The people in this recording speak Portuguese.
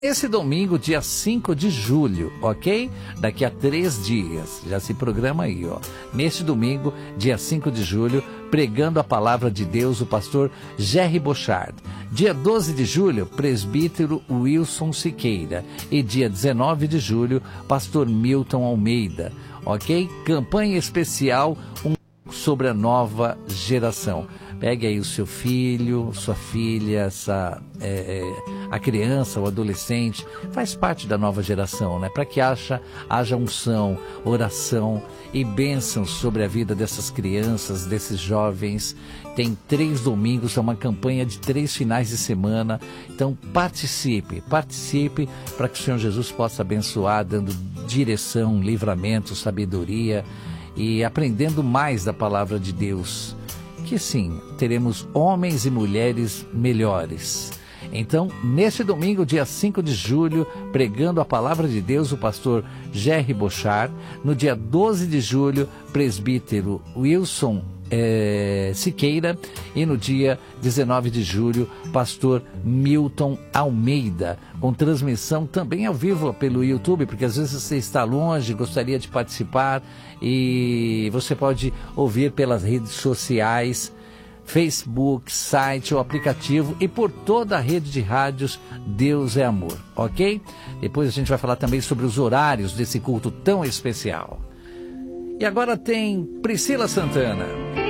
Esse domingo, dia 5 de julho, ok? Daqui a 3 dias, já se programa aí, ó. Neste domingo, dia 5 de julho, pregando a palavra de Deus, o pastor Jerry Bochard. Dia 12 de julho, presbítero Wilson Siqueira. E dia 19 de julho, pastor Milton Almeida, ok? Campanha especial sobre a nova geração. Pegue aí o seu filho, sua filha, a criança, o adolescente, faz parte da nova geração, né? Para que haja unção, oração e bênçãos sobre a vida dessas crianças, desses jovens. Tem 3 domingos, é uma campanha de 3 finais de semana. Então participe para que o Senhor Jesus possa abençoar, dando direção, livramento, sabedoria e aprendendo mais da palavra de Deus. Que sim, teremos homens e mulheres melhores. Então, neste domingo, dia 5 de julho, pregando a palavra de Deus, o pastor Jerry Bochard. No dia 12 de julho, presbítero Wilson Siqueira. E no dia 19 de julho, pastor Milton Almeida, com transmissão também ao vivo pelo YouTube, porque às vezes você está longe, gostaria de participar, e você pode ouvir pelas redes sociais, Facebook, site ou aplicativo, e por toda a rede de rádios Deus é Amor, ok? Depois a gente vai falar também sobre os horários desse culto tão especial. E agora tem Priscila Santana.